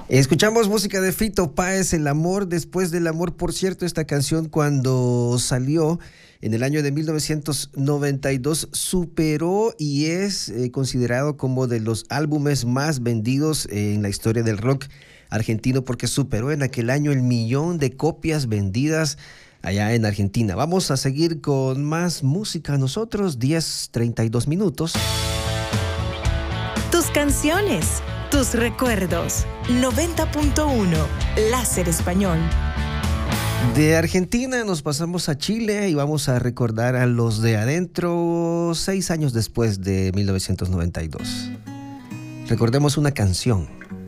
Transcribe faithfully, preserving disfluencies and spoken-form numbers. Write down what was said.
Escuchamos música de Fito Páez, El amor después del amor. Por cierto, esta canción cuando salió en el año de mil novecientos noventa y dos superó y es eh, considerado como de los álbumes más vendidos en la historia del rock argentino, porque superó en aquel año el millón de copias vendidas allá en Argentina. Vamos a seguir con más música nosotros, diez treinta y dos minutos. Tus canciones, tus recuerdos. noventa punto uno Láser Español. De Argentina nos pasamos a Chile y vamos a recordar a Los de Adentro seis años después de mil novecientos noventa y dos. Recordemos una canción.